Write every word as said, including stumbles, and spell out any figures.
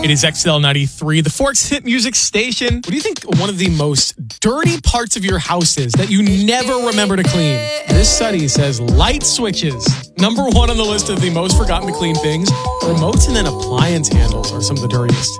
It is X L ninety-three, the Forks Hit Music Station. What do you think one of the most dirty parts of your house is that you never remember to clean? This study says light switches. Number one on the list of the most forgotten to clean things. Remotes and then appliance handles are some of the dirtiest.